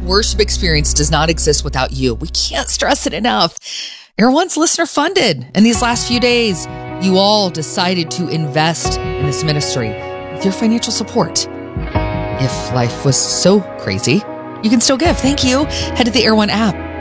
worship experience does not exist without you. We can't stress it enough. Air One's listener funded. And these last few days, you all decided to invest in this ministry with your financial support. If life was so crazy, you can still give. Thank you. Head to the Air One app